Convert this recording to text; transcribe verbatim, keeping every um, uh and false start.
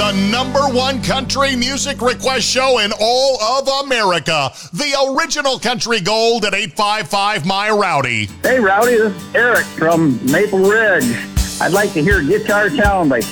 the number one country music request show in all of America. The original Country Gold at eight five five, My Rowdy. Hey, Rowdy, this is Eric from Maple Ridge. I'd like to hear Guitar Town by